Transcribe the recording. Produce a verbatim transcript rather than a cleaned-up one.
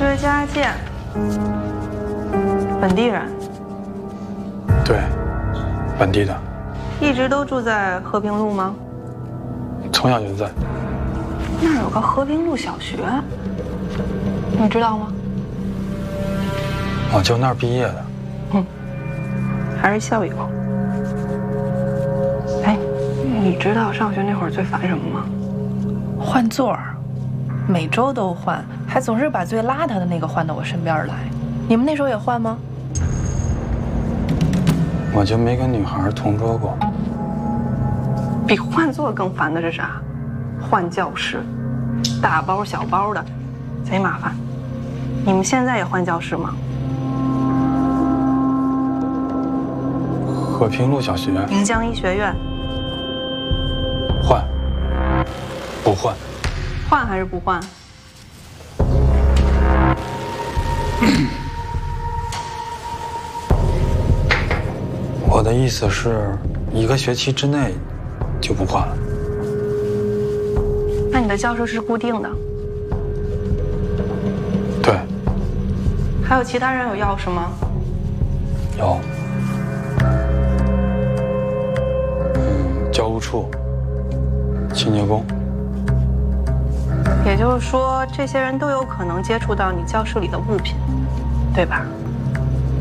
薛家健，本地人。 对，本地的。 一直都住在和平路吗？ 从小就在。 那儿有个和平路小学，你知道吗？ 我就那儿毕业的。 嗯，还是校友。哎，你知道上学那会儿最烦什么吗？ 换座儿，每周都换，还总是把最邋遢的那个换到我身边来。你们那时候也换吗？ 我就没跟女孩同桌过。 比换座更烦的是啥？换教室，大包小包的，贼麻烦。你们现在也换教室吗？ 和平路小学。 临江医学院。 换。不换。 换还是不换？ 我的意思是，一个学期之内就不换了。 那你的教室是固定的？ 对。 还有其他人有钥匙吗？ 有。嗯，教务处、清洁工。 也就是说，这些人都有可能接触到你教室里的物品，对吧？